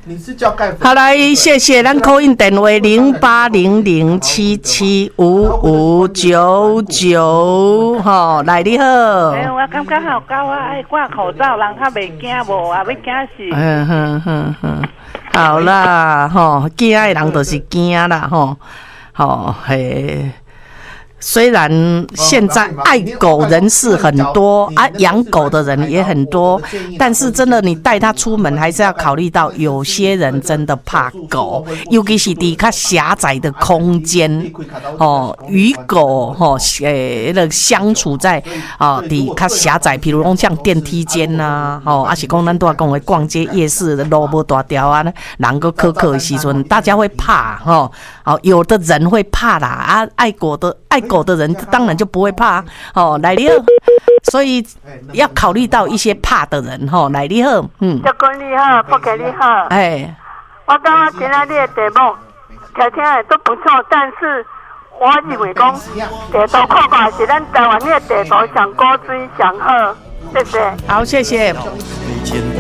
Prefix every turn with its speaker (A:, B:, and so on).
A: 你是叫盖粉？
B: 好，来谢谢咱call in电话0800775599，吼，来你好。
C: 我感觉好高啊，爱挂口罩，人较袂惊无啊，要惊死。
B: 好啦，吼，惊的人就是惊啦，吼，吼嘿。虽然现在爱狗人士很多啊，养狗的人也很多，但是真的你带它出门还是要考虑到，有些人真的怕狗，尤其是在较狭窄的空间哦，与狗相处在在较狭窄，比如讲像电梯间呐，还是讲咱都要讲的逛街夜市的路无大条啊，人个苛刻的时阵，大家会怕有的人会怕啦啊，爱狗的人当然就不会怕来你好，所以要考虑到一些怕的人来你好，
C: 教官你好，不给你好，我感觉今天你的题目听起来都不错，但是我认为讲地图看看是咱台湾的地图上古锥上好，谢谢。
B: 好，谢谢。